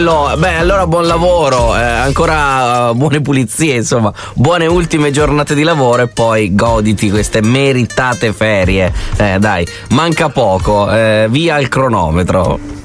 Beh, allora buon lavoro, ancora buone pulizie, insomma, buone ultime giornate di lavoro e poi goditi queste meritate ferie. Dai, manca poco, via il cronometro.